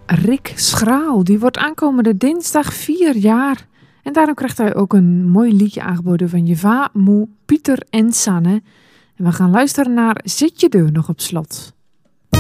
Rick Schraal. Die wordt aankomende dinsdag 4 jaar. En daarom krijgt hij ook een mooi liedje aangeboden van je va, moe, Pieter en Sanne. En we gaan luisteren naar Zit je deur nog op slot?